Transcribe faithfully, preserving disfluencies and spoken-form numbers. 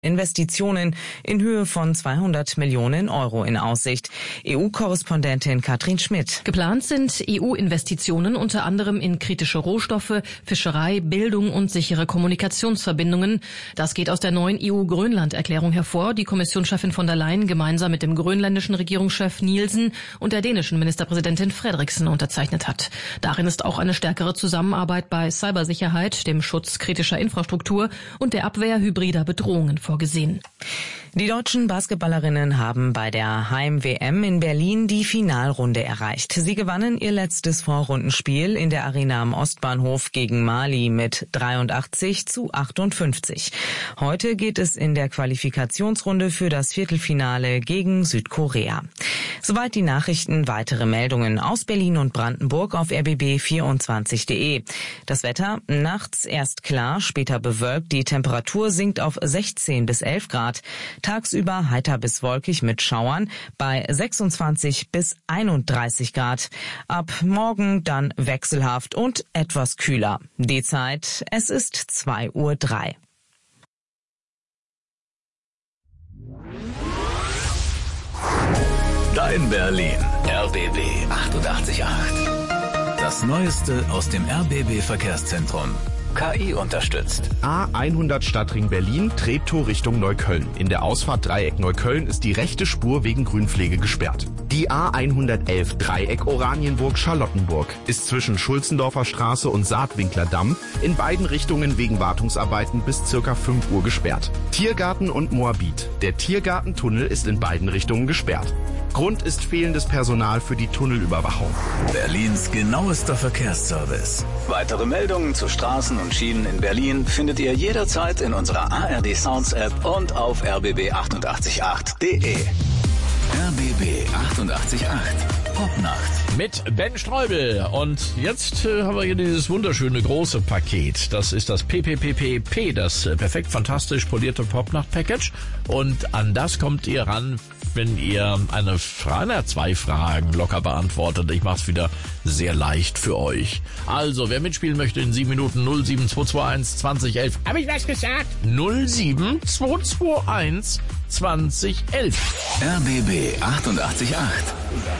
Investitionen in Höhe von zweihundert Millionen Euro in Aussicht. E U-Korrespondentin Katrin Schmidt. Geplant sind E U-Investitionen unter anderem in kritische Rohstoffe, Fischerei, Bildung und sichere Kommunikationsverbindungen. Das geht aus der neuen E U-Grönland-Erklärung hervor, die Kommissionschefin von der Leyen gemeinsam mit dem grönländischen Regierungschef Nielsen und der dänischen Ministerpräsidentin Frederiksen unterzeichnet hat. Darin ist auch eine stärkere Zusammenarbeit bei Cybersicherheit, dem Schutz kritischer Infrastruktur und der Abwehr hybrider Bedrohungen vorgesehen. Die deutschen Basketballerinnen haben bei der Heim-W M in Berlin die Finalrunde erreicht. Sie gewannen ihr letztes Vorrundenspiel in der Arena am Ostbahnhof gegen Mali mit dreiundachtzig zu achtundfünfzig. Heute geht es in der Qualifikationsrunde für das Viertelfinale gegen Südkorea. Soweit die Nachrichten. Weitere Meldungen aus Berlin und Brandenburg auf r b b vierundzwanzig punkt de. Das Wetter: nachts erst klar, später bewölkt. Die Temperatur sinkt auf sechzehn bis elf Grad. Tagsüber heiter bis wolkig mit Schauern bei sechsundzwanzig bis einunddreißig Grad. Ab morgen dann wechselhaft und etwas kühler. Die Zeit: es ist zwei Uhr drei. Dein Berlin. R B B achtundachtzig Komma acht. Das Neueste aus dem R B B-Verkehrszentrum. K I unterstützt. A hundert Stadtring Berlin, Treptow Richtung Neukölln. In der Ausfahrt Dreieck Neukölln ist die rechte Spur wegen Grünpflege gesperrt. Die A hundertelf Dreieck Oranienburg-Charlottenburg ist zwischen Schulzendorfer Straße und Saatwinkler Damm in beiden Richtungen wegen Wartungsarbeiten bis circa fünf Uhr gesperrt. Tiergarten und Moabit. Der Tiergartentunnel ist in beiden Richtungen gesperrt. Grund ist fehlendes Personal für die Tunnelüberwachung. Berlins genauester Verkehrsservice. Weitere Meldungen zu Straßen und Schienen in Berlin findet ihr jederzeit in unserer A R D Sounds App und auf r b b achtundachtzig Komma acht punkt de. R B B achtundachtzig Komma acht. Popnacht. Mit Ben Streubel. Und jetzt äh, haben wir hier dieses wunderschöne große Paket. Das ist das P P P P P, das äh, perfekt fantastisch polierte Popnacht-Package. Und an das kommt ihr ran, wenn ihr eine Frage, zwei Fragen locker beantwortet. Ich mach's wieder sehr leicht für euch. Also, wer mitspielen möchte in sieben Minuten, null sieben zwei zwei eins zwanzig elf. Hab ich was gesagt? null sieben zwei zwei eins zwanzig elf. R B B achtundachtzig Komma acht.